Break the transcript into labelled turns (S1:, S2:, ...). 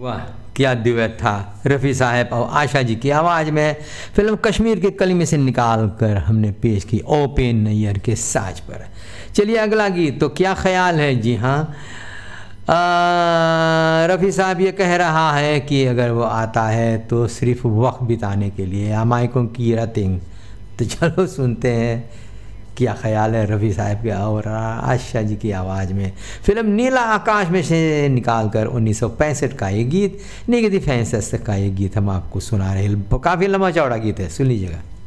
S1: वाह, क्या द्वैत था रफ़ी साहब और आशा जी की आवाज़ में। फिल्म कश्मीर के कली में से निकाल कर हमने पेश की ओपेन नैयर के साज पर। चलिए अगला गीत, तो क्या ख्याल है। जी हाँ, रफ़ी साहब ये कह रहा है कि अगर वो आता है तो सिर्फ वक्त बिताने के लिए, अमायकों की रातें। तो चलो सुनते हैं क्या ख्याल है रफ़ी साहब के और आशा जी की आवाज़ में। फिल्म नीला आकाश में से निकाल कर 1965 का ये गीत, निगेटिव फैंस का ये गीत हम आपको सुना रहे हैं। काफ़ी लंबा चौड़ा गीत है, सुन लीजिएगा।